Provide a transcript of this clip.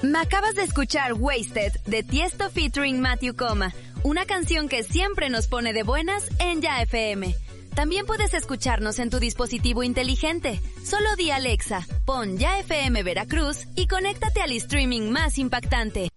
Me acabas de escuchar Wasted de Tiesto featuring Matthew Coma, una canción que siempre nos pone de buenas en Ya FM. También puedes escucharnos en tu dispositivo inteligente. Solo di Alexa, pon Ya FM Veracruz y conéctate al streaming más impactante.